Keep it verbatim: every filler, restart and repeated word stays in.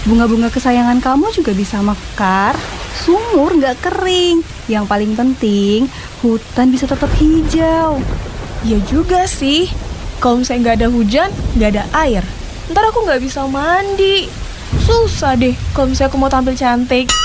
Bunga-bunga kesayangan kamu juga bisa mekar, sumur nggak kering. Yang paling penting, hutan bisa tetap hijau. Ya juga sih, kalau misalnya nggak ada hujan, nggak ada air, ntar aku nggak bisa mandi. Susah deh kalau misalnya aku mau tampil cantik.